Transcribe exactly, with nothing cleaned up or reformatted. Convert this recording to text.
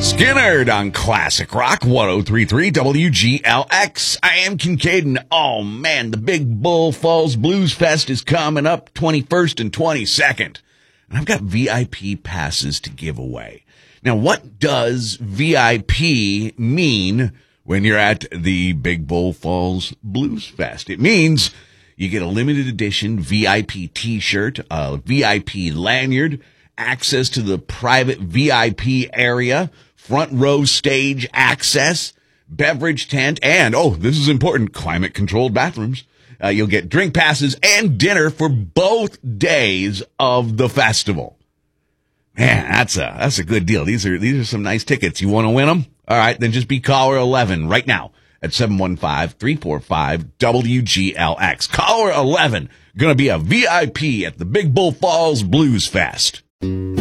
Skinner on Classic Rock one oh three point three W G L X. I am Kincaid, and oh man, the Big Bull Falls Blues Fest is coming up twenty-first and twenty-second. And I've got V I P passes to give away. Now, what does V I P mean when you're at the Big Bull Falls Blues Fest? It means you get a limited edition V I P t-shirt, a V I P lanyard, access to the private V I P area, front row stage access, beverage tent, and, oh, this is important, climate-controlled bathrooms. Uh, you'll get drink passes and dinner for both days of the festival. Man, that's a that's a good deal. These are these are some nice tickets. You want to win them? All right, then just be caller eleven right now at seven one five, three four five, W G L X. Caller eleven, going to be a V I P at the Big Bull Falls Blues Fest.